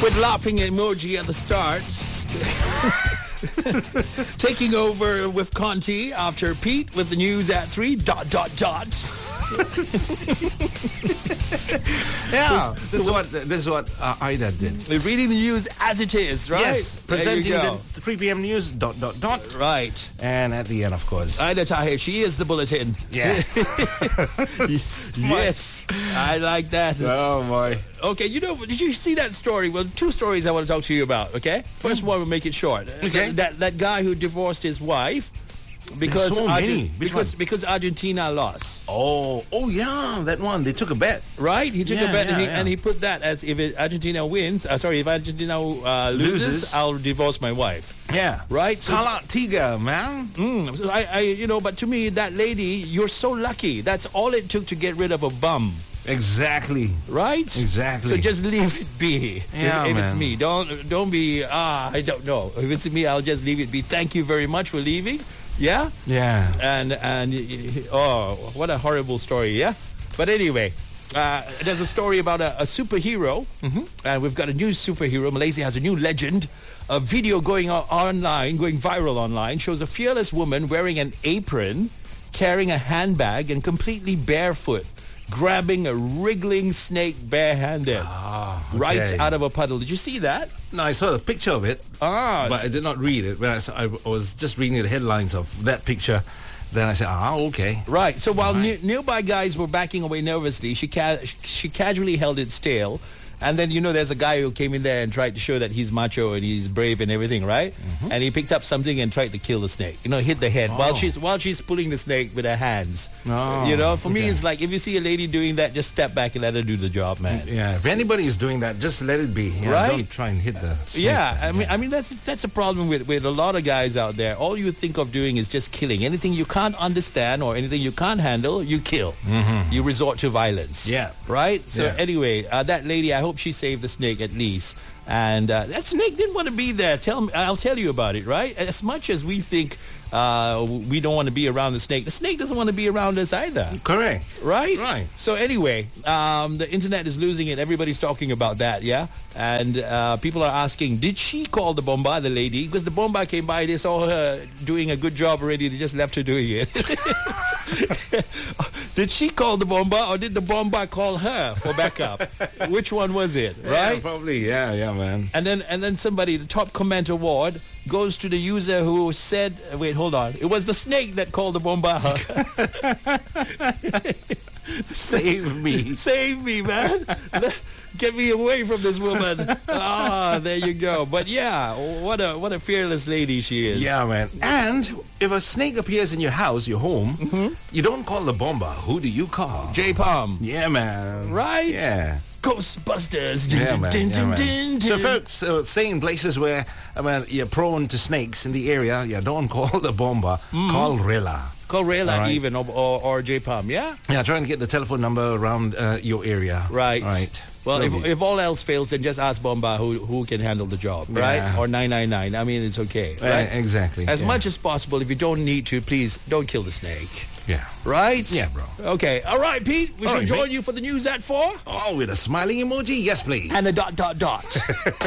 with laughing emoji at the start. Taking over with Conti after Pete with the news at 3. Yeah, this is what Ida did. Reading the news as it is, right? Yes, presenting the 3 p.m. news, ... Right. And at the end, of course. Ida Tahir, she is the bulletin. Yeah. Yes, I like that. Oh, boy. Okay, did you see that story? Well, 2 stories I want to talk to you about, okay? First one, we'll make it short. Okay. That guy who divorced his wife because so many. because Argentina lost. Oh, yeah, that one. They took a bet. Right? He took a bet and he yeah. Put put that as if Argentina wins. If Argentina loses, I'll divorce my wife. Yeah. Right? So, Talat Tiga, man. so I but to me, that lady, you're so lucky. That's all it took to get rid of a bum. Exactly. Right? Exactly. So just leave it be. Yeah, if man. it's me. Don't be, I don't know. If it's me, I'll just leave it be. Thank you very much for leaving. Yeah? Yeah. And what a horrible story, yeah? But anyway, there's a story about a superhero. And we've got a new superhero. Malaysia has a new legend. A video going viral online, shows a fearless woman wearing an apron, carrying a handbag, and completely barefoot, grabbing a wriggling snake barehanded right out of a puddle. Did you see that? No, I saw the picture of it, but I did not read it. But I was just reading the headlines of that picture. Then I said, okay. Right. So while nearby guys were backing away nervously, she casually held its tail. And then, there's a guy who came in there and tried to show that he's macho and he's brave and everything, right? And he picked up something and tried to kill the snake. Hit the head while she's pulling the snake with her hands. For me, it's like if you see a lady doing that, just step back and let her do the job, man. Yeah. If anybody is doing that, just let it be. Right? Don't try and hit the snake. Yeah. I mean that's a problem with a lot of guys out there. All you think of doing is just killing. Anything you can't understand or anything you can't handle, you kill. You resort to violence. Yeah. Right? So anyway, that lady, I hope she saved the snake at least. And that snake didn't want to be there. I'll tell you about it, right? As much as we think we don't want to be around the snake doesn't want to be around us either. Correct. Right? Right. So anyway, the internet is losing it. Everybody's talking about that, yeah? And people are asking, did she call the bomba, the lady? Because the bomba came by, they saw her doing a good job already. They just left her doing it. Did she call the bomba or did the bomba call her for backup? Which one was it, right? Yeah, probably. Yeah, man. And then somebody, the top comment award goes to the user who said, wait, hold on. It was the snake that called the bomba. Save me. Save me, man. Get me away from this woman. There you go. But yeah, what a fearless lady she is. Yeah, man. And if a snake appears in your house, your home, you don't call the bomba. Who do you call? J-Palm. Yeah, man. Right? Yeah. Ghostbusters. Yeah, man. So folks, stay in places where you're prone to snakes in the area. Yeah, don't call the bomba. Call Rela. Call Rela even or J-Palm, yeah? Yeah, try and get the telephone number around your area. Right. Right. Well, if all else fails, then just ask Bomba who can handle the job, right? Or 999. I mean, it's okay, right? Exactly. As much as possible, if you don't need to, please don't kill the snake. Yeah. Right? Yeah, bro. Okay. All right, Pete. We should join you for the news at 4. Oh, with a smiling emoji? Yes, please. And a ...